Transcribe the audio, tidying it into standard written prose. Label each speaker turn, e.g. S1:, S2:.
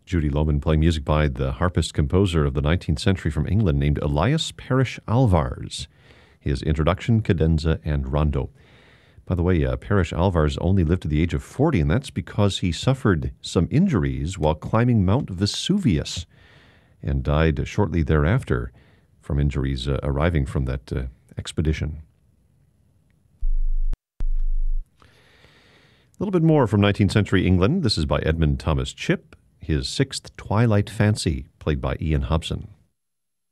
S1: Judy Lohman playing music by the harpist composer of the 19th century from England named Elias Parrish Alvars. His introduction, cadenza, and rondo. By the way, Parrish Alvars only lived to the age of 40, and that's because he suffered some injuries while climbing Mount Vesuvius and died shortly thereafter from injuries arriving from that expedition. A little bit more from 19th century England. This is by Edmund Thomas Chipp, his Sixth Twilight Fancy, played by Ian Hobson.